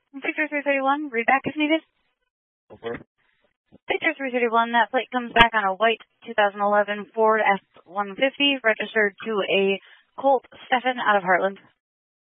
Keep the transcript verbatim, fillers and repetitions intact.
Victor three thirty-one, read back if needed. Okay. Victor three thirty-one, that plate comes back on a white two thousand eleven Ford F one fifty, registered to a Colt Stefan out of Heartland.